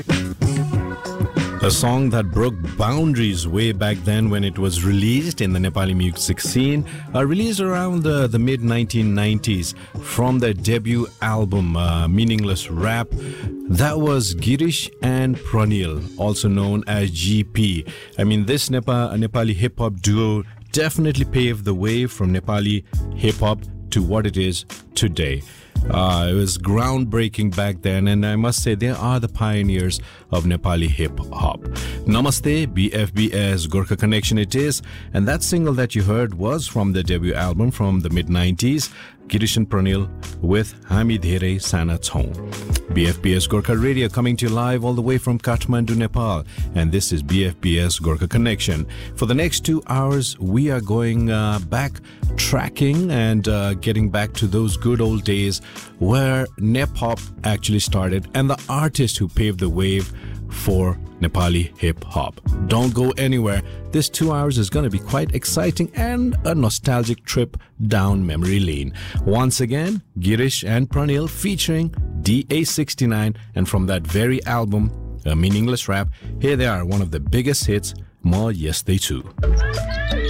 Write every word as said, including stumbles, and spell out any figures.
A song that broke boundaries way back then when it was released in the Nepali music scene, uh, released around the, the mid nineteen nineties from their debut album, uh, Meaningless Rap. That was Girish and Pranil, also known as G P. I mean, this Nepa, Nepali hip-hop duo definitely paved the way from Nepali hip-hop to what it is today. Uh, it was groundbreaking back then, and I must say they are the pioneers of Nepali hip-hop. Namaste, B F B S Gorkha Connection it is, and that single that you heard was from the debut album from the mid nineties, Girish and Pranil with Hami Dherai Sana Chhau. B F B S Gorkha Radio coming to you live all the way from Kathmandu, Nepal, and this is B F B S Gorkha Connection. For the next two hours, we are going uh, back tracking and uh, getting back to those good old days where Nep-hop actually started and the artist who paved the wave for Nepali hip-hop. Don't go anywhere. This two hours is going to be quite exciting and a nostalgic trip down memory lane. Once again, Girish and Pranil featuring D A sixty-nine, and from that very album, A Meaningless Rap, here they are, one of the biggest hits, Ma Yestai Chu.